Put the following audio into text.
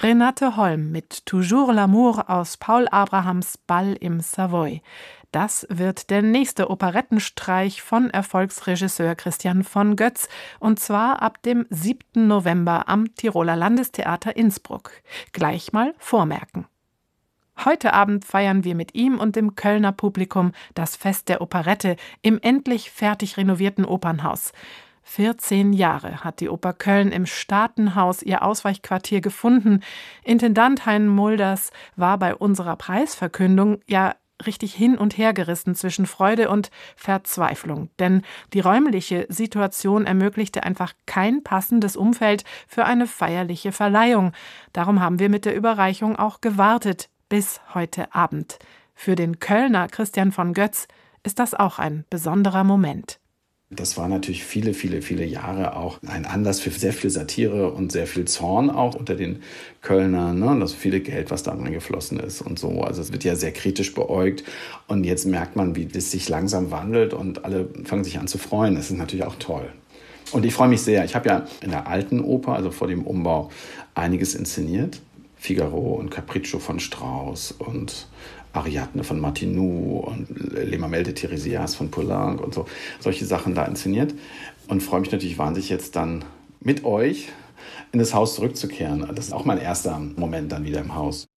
Renate Holm mit Toujours l'amour aus Paul Abrahams Ball im Savoy. Das wird der nächste Operettenstreich von Erfolgsregisseur Christian von Götz, und zwar ab dem 7. November am Tiroler Landestheater Innsbruck. Gleich mal vormerken. Heute Abend feiern wir mit ihm und dem Kölner Publikum das Fest der Operette im endlich fertig renovierten Opernhaus. 14 Jahre hat die Oper Köln im Staatenhaus ihr Ausweichquartier gefunden. Intendant Hein Mulders war bei unserer Preisverkündung ja richtig hin und her gerissen zwischen Freude und Verzweiflung. Denn die räumliche Situation ermöglichte einfach kein passendes Umfeld für eine feierliche Verleihung. Darum haben wir mit der Überreichung auch gewartet bis heute Abend. Für den Kölner Christian von Götz ist das auch ein besonderer Moment. Das war natürlich viele Jahre auch ein Anlass für sehr viel Satire und sehr viel Zorn auch unter den Kölnern. Ne? Das viele Geld, was da reingeflossen ist und so. Also es wird ja sehr kritisch beäugt. Und jetzt merkt man, wie das sich langsam wandelt und alle fangen sich an zu freuen. Das ist natürlich auch toll. Und ich freue mich sehr. Ich habe ja in der alten Oper, also vor dem Umbau, einiges inszeniert. Figaro und Capriccio von Strauss und Ariadne von Martinou und Les Mamelles de Tiresias von Poulenc und so. Solche Sachen da inszeniert. Und freue mich natürlich wahnsinnig, jetzt dann mit euch in das Haus zurückzukehren. Das ist auch mein erster Moment dann wieder im Haus.